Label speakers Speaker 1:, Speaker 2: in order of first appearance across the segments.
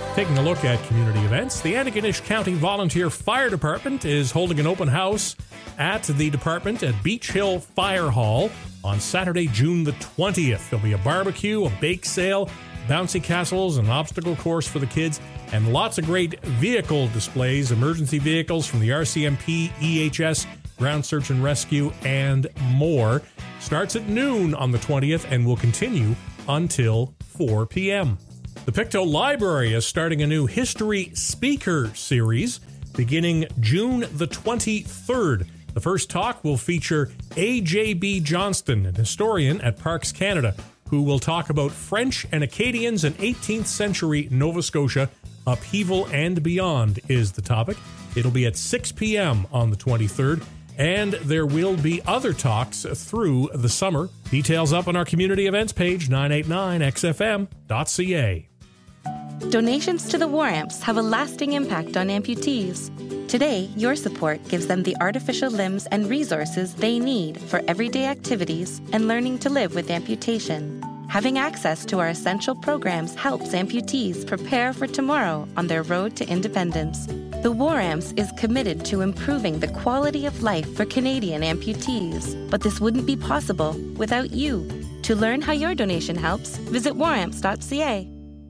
Speaker 1: Taking a look at community events, the Antigonish County Volunteer Fire Department is holding an open house at the department at Beach Hill Fire Hall on Saturday, June the 20th. There'll be a barbecue, a bake sale, bouncy castles, an obstacle course for the kids, and lots of great vehicle displays, emergency vehicles from the RCMP, EHS, Ground Search and Rescue, and more. Starts at noon on the 20th and will continue until 4 p.m. The Pictou Library is starting a new History Speaker series beginning June the 23rd. The first talk will feature A.J.B. Johnston, an historian at Parks Canada, who will talk about French and Acadians in 18th century Nova Scotia. Upheaval and beyond is the topic. It'll be at 6 p.m. on the 23rd, and there will be other talks through the summer. Details up on our community events page, 989xfm.ca.
Speaker 2: Donations to the War Amps have a lasting impact on amputees. Today, your support gives them the artificial limbs and resources they need for everyday activities and learning to live with amputation. Having access to our essential programs helps amputees prepare for tomorrow on their road to independence. The War Amps is committed to improving the quality of life for Canadian amputees, but this wouldn't be possible without you. To learn how your donation helps, visit waramps.ca.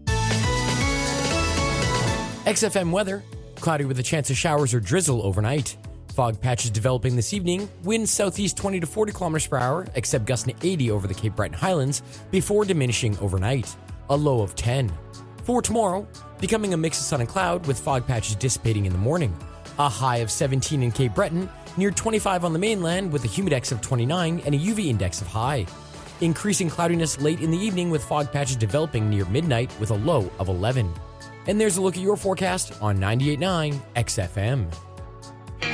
Speaker 3: XFM weather. Cloudy with a chance of showers or drizzle overnight. Fog patches developing this evening. Winds southeast 20 to 40 kilometers per hour, except gusting to 80 over the Cape Breton Highlands, before diminishing overnight. A low of 10. For tomorrow, becoming a mix of sun and cloud with fog patches dissipating in the morning. A high of 17 in Cape Breton, near 25 on the mainland with a humidex of 29 and a UV index of high. Increasing cloudiness late in the evening with fog patches developing near midnight with a low of 11. And there's a look at your forecast on 98.9 XFM.